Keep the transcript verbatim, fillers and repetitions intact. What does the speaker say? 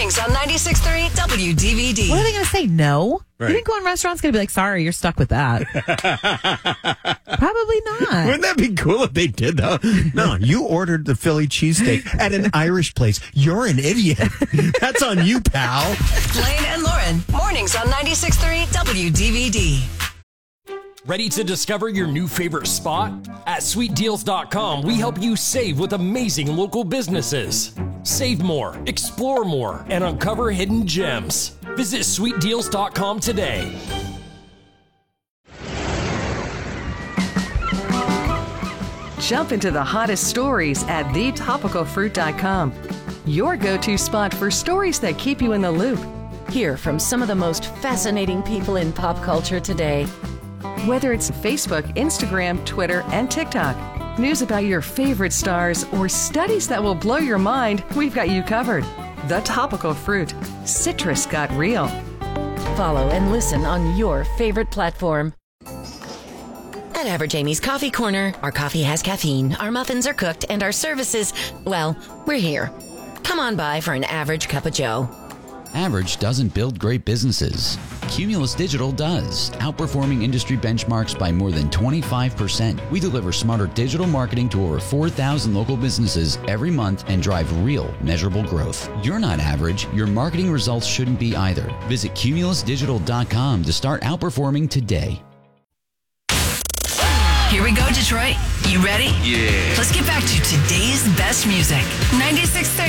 Mornings on ninety-six point three W D V D. What are they going to say? No? Right. You think going restaurant's going to be like, sorry, you're stuck with that? Probably not. Wouldn't that be cool if they did, though? No, you ordered the Philly cheesesteak at an Irish place. You're an idiot. That's on you, pal. Blaine and Lauren. Mornings on ninety-six point three W D V D. Ready to discover your new favorite spot? At sweet deals dot com, we help you save with amazing local businesses. Save more, explore more, and uncover hidden gems. Visit sweet deals dot com today. Jump into the hottest stories at the topical fruit dot com. Your go-to spot for stories that keep you in the loop. Hear from some of the most fascinating people in pop culture today. Whether it's Facebook, Instagram, Twitter, and TikTok, news about your favorite stars, or studies that will blow your mind, we've got you covered. The Topical Fruit. Citrus got real. Follow and listen on your favorite platform. At Average Amy's Coffee Corner, our coffee has caffeine, our muffins are cooked, and our services, well, we're here. Come on by for an average cup of joe. Average doesn't build great businesses. Cumulus Digital does, outperforming industry benchmarks by more than twenty-five percent. We deliver smarter digital marketing to over four thousand local businesses every month and drive real, measurable growth. You're not average. Your marketing results shouldn't be either. Visit cumulus digital dot com to start outperforming today. Here we go, Detroit. You ready? Yeah. Let's get back to today's best music. ninety-six point three